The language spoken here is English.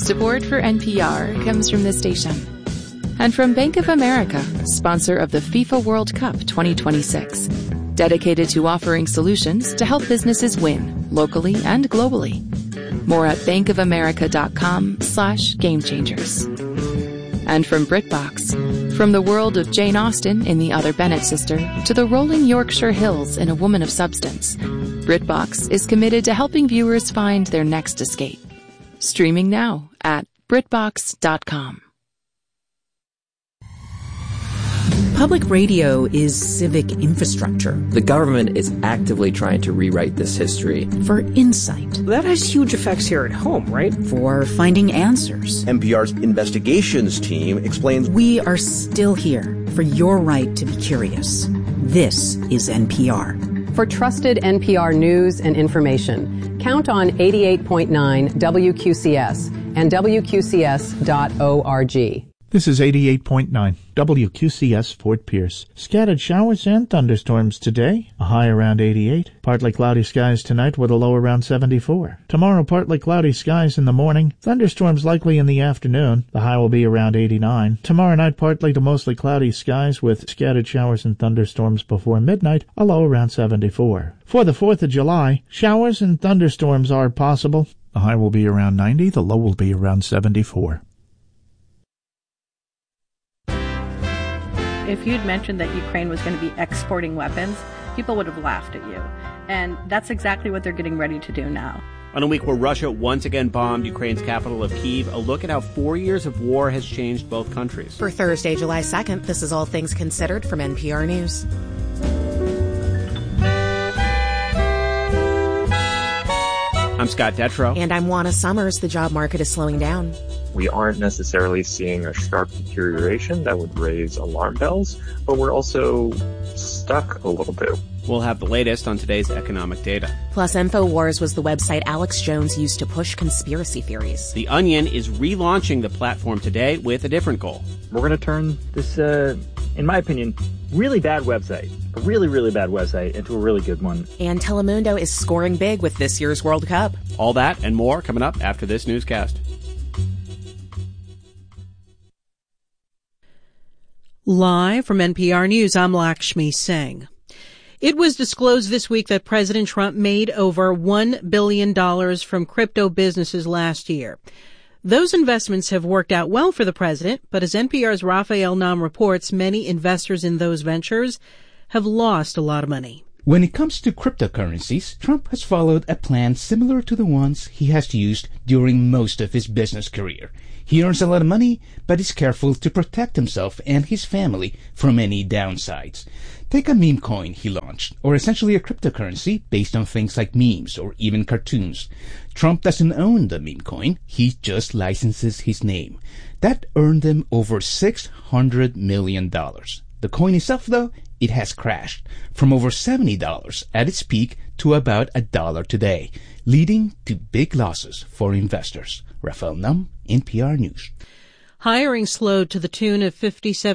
Support for NPR comes from this station and from Bank of America, sponsor of the FIFA World Cup 2026, dedicated to offering solutions to help businesses win locally and globally. More at bankofamerica.com/gamechangers. And from BritBox, from the world of Jane Austen in The Other Bennett Sister to the rolling Yorkshire Hills in A Woman of Substance, BritBox is committed to helping viewers find their next escape. Streaming now at BritBox.com. Public radio is civic infrastructure. The government is actively trying to rewrite this history. For insight. That has huge effects here at home, right? For finding answers. NPR's investigations team explains we are still here for your right to be curious. This is NPR. For trusted NPR news and information, count on 88.9 WQCS and WQCS.org. This is 88.9 WQCS Fort Pierce. Scattered showers and thunderstorms today, a high around 88. Partly cloudy skies tonight with a low around 74. Tomorrow, partly cloudy skies in the morning. Thunderstorms likely in the afternoon. The high will be around 89. Tomorrow night, partly to mostly cloudy skies with scattered showers and thunderstorms before midnight, a low around 74. For the 4th of July, showers and thunderstorms are possible. The high will be around 90. The low will be around 74. If you'd mentioned that Ukraine was going to be exporting weapons, people would have laughed at you. And that's exactly what they're getting ready to do now. On a week where Russia once again bombed Ukraine's capital of Kyiv, a look at how 4 years of war has changed both countries. For Thursday, July 2nd, this is All Things Considered from NPR News. I'm Scott Detrow. And I'm Juana Summers. The job market is slowing down. We aren't necessarily seeing a sharp deterioration that would raise alarm bells, but we're also stuck a little bit. We'll have the latest on today's economic data. Plus, InfoWars was the website Alex Jones used to push conspiracy theories. The Onion is relaunching the platform today with a different goal. We're going to turn this, in my opinion, really bad website, a really, really bad website, into a really good one. And Telemundo is scoring big with this year's World Cup. All that and more coming up after this newscast. Live from NPR News, I'm Lakshmi Singh. It was disclosed this week that President Trump made over $1 billion from crypto businesses last year. Those investments have worked out well for the president, but as NPR's Raphael Nam reports, many investors in those ventures have lost a lot of money. When it comes to cryptocurrencies, Trump has followed a plan similar to the ones he has used during most of his business career. He earns a lot of money, but is careful to protect himself and his family from any downsides. Take a meme coin he launched, or essentially a cryptocurrency based on things like memes or even cartoons. Trump doesn't own the meme coin, he just licenses his name. That earned him over $600 million. The coin itself, though, it has crashed from over $70 at its peak to about $1 today, leading to big losses for investors. Raphael Nam, NPR News. Hiring slowed to the tune of 57